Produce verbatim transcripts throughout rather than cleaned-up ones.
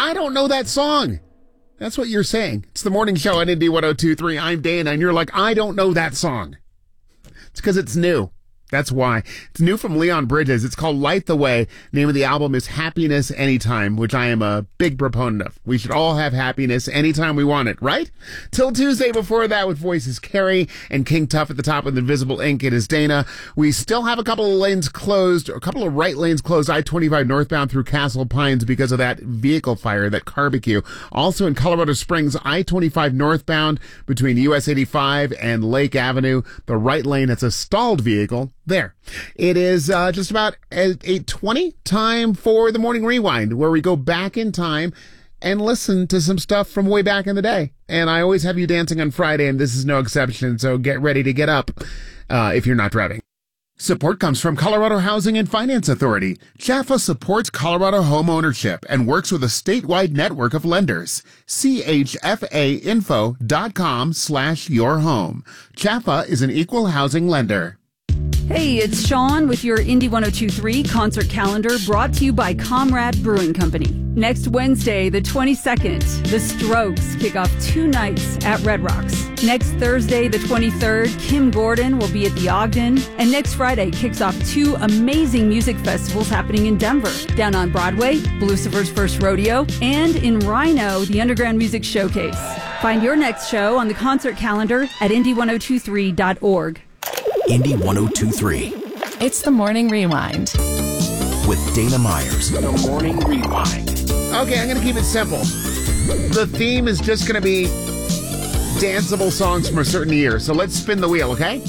I don't know that song. That's what you're saying. It's the morning show on Indy one oh two point three. I'm Dana, and you're like, I don't know that song. It's because it's new. That's why. It's new from Leon Bridges. It's called Light the Way. Name of the album is Happiness Anytime, which I am a big proponent of. We should all have happiness anytime we want it, right? Till Tuesday before that with voices Carrie and King Tuff at the top with Invisible Ink. It is Dana. We still have a couple of lanes closed, a couple of right lanes closed, I twenty-five northbound through Castle Pines because of that vehicle fire, that barbecue. Also in Colorado Springs, I twenty-five northbound between U S eighty-five and Lake Avenue. The right lane, it's a stalled vehicle. There. It is uh, just about eight twenty, time for the Morning Rewind, where we go back in time and listen to some stuff from way back in the day. And I always have you dancing on Friday, and this is no exception, so get ready to get up uh, if you're not driving. Support comes from Colorado Housing and Finance Authority. Jaffa supports Colorado home ownership and works with a statewide network of lenders. C H F A info dot com slash your home. Jaffa is an equal housing lender. Hey, it's Sean with your Indy one oh two point three concert calendar brought to you by Comrade Brewing Company. Next Wednesday, the twenty-second, The Strokes kick off two nights at Red Rocks. Next Thursday, the twenty-third, Kim Gordon will be at the Ogden. And next Friday kicks off two amazing music festivals happening in Denver. Down on Broadway, Lucifer's First Rodeo, and in Rhino, the Underground Music Showcase. Find your next show on the concert calendar at indy one oh two three dot org. Indy one oh two point three. It's the Morning Rewind. With Dana Myers. The Morning Rewind. Okay, I'm going to keep it simple. The theme is just going to be danceable songs from a certain year. So let's spin the wheel, okay?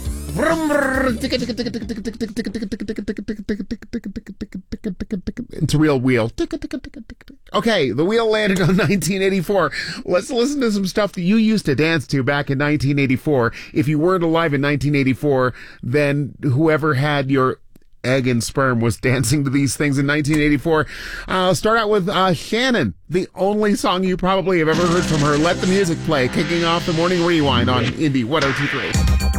It's a real wheel. Okay, the wheel landed on nineteen eighty-four. Let's listen to some stuff that you used to dance to back in nineteen eighty-four. If you weren't alive in nineteen eighty-four, then whoever had your egg and sperm was dancing to these things in nineteen eighty-four. I'll start out with uh, Shannon, the only song you probably have ever heard from her. Let the music play, kicking off the Morning Rewind on Indy one oh two point three.